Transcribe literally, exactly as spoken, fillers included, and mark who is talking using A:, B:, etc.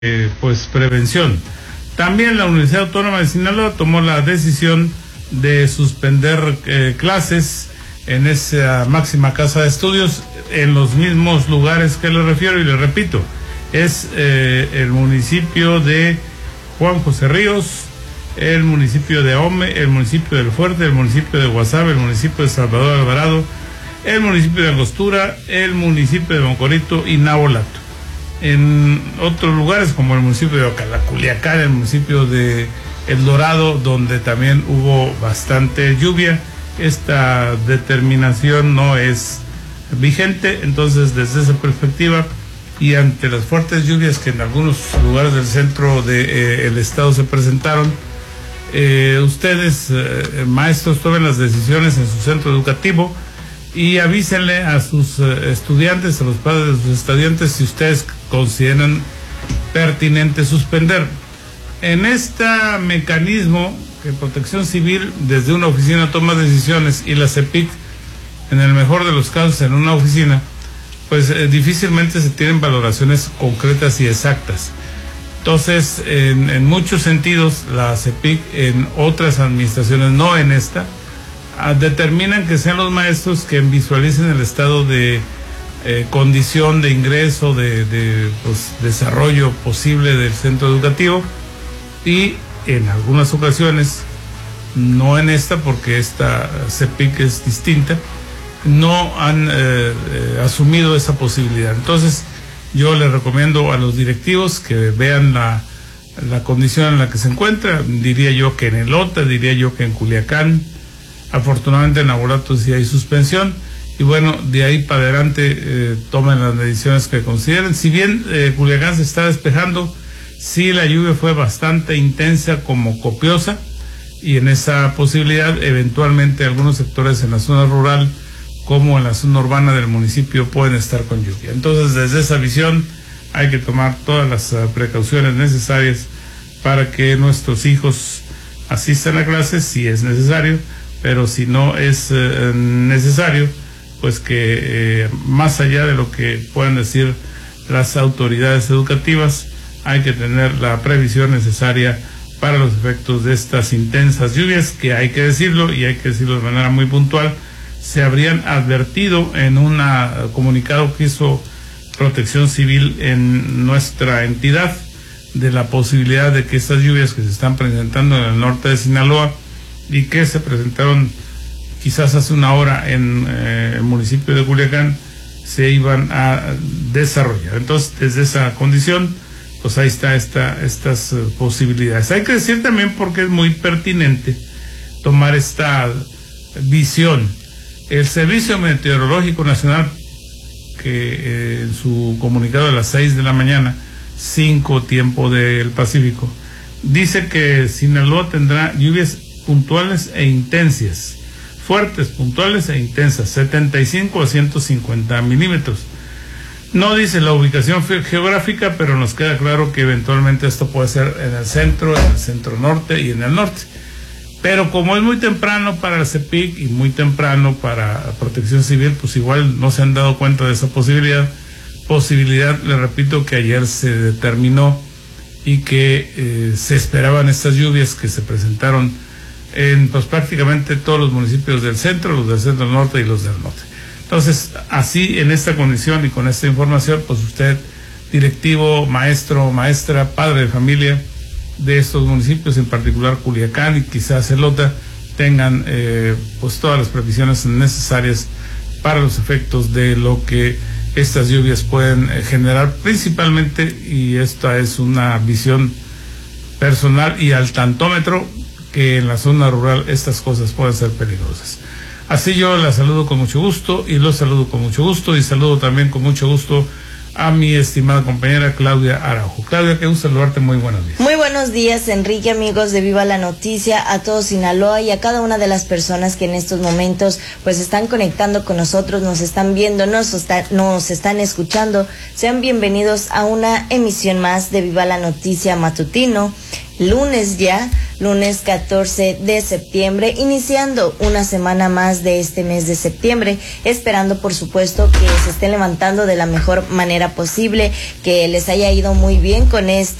A: eh, pues prevención. También la Universidad Autónoma de Sinaloa tomó la decisión de suspender eh, clases en esa máxima casa de estudios en los mismos lugares que les refiero, y les repito, es eh, el municipio de Juan José Ríos, el municipio de Ahome, el municipio del Fuerte, el municipio de Guasave, el municipio de Salvador Alvarado, el municipio de Angostura, el municipio de Mocorito y Nabolato. En otros lugares como el municipio de Ocalaculiacán, el municipio de El Dorado, donde también hubo bastante lluvia, esta determinación no es vigente. Entonces, desde esa perspectiva y ante las fuertes lluvias que en algunos lugares del centro del de, eh, estado se presentaron, eh, ustedes, eh, maestros, tomen las decisiones en su centro educativo y avísenle a sus eh, estudiantes, a los padres de sus estudiantes, si ustedes consideran pertinente suspender. En este mecanismo que Protección Civil desde una oficina toma decisiones y la CEPIC, en el mejor de los casos, en una oficina, pues eh, difícilmente se tienen valoraciones concretas y exactas. Entonces, en, en muchos sentidos, la CEPIC en otras administraciones, no en esta, a, determinan que sean los maestros que visualicen el estado de eh, condición de ingreso, de, de pues, desarrollo posible del centro educativo, y en algunas ocasiones, no en esta porque esta CEPIC es distinta, no han eh, eh, asumido esa posibilidad. Entonces yo les recomiendo a los directivos que vean la, la condición en la que se encuentra. Diría yo que en Elota, diría yo que en Culiacán, afortunadamente en Nabolato sí hay suspensión, y bueno, de ahí para adelante eh, tomen las decisiones que consideren. Si bien eh, Culiacán se está despejando, sí la lluvia fue bastante intensa como copiosa, y en esa posibilidad eventualmente algunos sectores en la zona rural como en la zona urbana del municipio pueden estar con lluvia. Entonces, desde esa visión hay que tomar todas las uh, precauciones necesarias para que nuestros hijos asistan a clases si es necesario, pero si no es uh, necesario, pues que eh, más allá de lo que puedan decir las autoridades educativas, hay que tener la previsión necesaria para los efectos de estas intensas lluvias, que hay que decirlo, y hay que decirlo de manera muy puntual, se habrían advertido en un comunicado que hizo Protección Civil en nuestra entidad de la posibilidad de que estas lluvias que se están presentando en el norte de Sinaloa y que se presentaron quizás hace una hora en eh, el municipio de Culiacán se iban a desarrollar. Entonces, desde esa condición, pues ahí está esta, estas uh, posibilidades. Hay que decir también, porque es muy pertinente tomar esta visión. El Servicio Meteorológico Nacional, que eh, en su comunicado de las seis de la mañana, cinco tiempo del Pacífico, dice que Sinaloa tendrá lluvias puntuales e intensas, fuertes, puntuales e intensas, setenta y cinco a ciento cincuenta milímetros. No dice la ubicación geográfica, pero nos queda claro que eventualmente esto puede ser en el centro, en el centro norte y en el norte. Pero como es muy temprano para la CEPIC y muy temprano para Protección Civil, pues igual no se han dado cuenta de esa posibilidad. Posibilidad, le repito, que ayer se determinó y que eh, se esperaban estas lluvias que se presentaron en pues prácticamente todos los municipios del centro, los del centro norte y los del norte. Entonces, así, en esta condición y con esta información, pues usted, directivo, maestro, maestra, padre de familia de estos municipios, en particular Culiacán y quizás Elota, tengan eh, pues todas las previsiones necesarias para los efectos de lo que estas lluvias pueden eh, generar, principalmente, y esta es una visión personal y al tantómetro, que en la zona rural estas cosas pueden ser peligrosas. Así yo la saludo con mucho gusto y los saludo con mucho gusto, y saludo también con mucho gusto a mi estimada compañera Claudia Araujo. Claudia, qué gusto saludarte, muy buenos días.
B: Muy buenos días, Enrique, amigos de Viva la Noticia, a todo Sinaloa y a cada una de las personas que en estos momentos pues están conectando con nosotros, nos están viendo, nos, está, nos están escuchando. Sean bienvenidos a una emisión más de Viva la Noticia matutino, lunes ya, lunes catorce de septiembre, iniciando una semana más de este mes de septiembre, esperando por supuesto que se estén levantando de la mejor manera posible, que les haya ido muy bien con este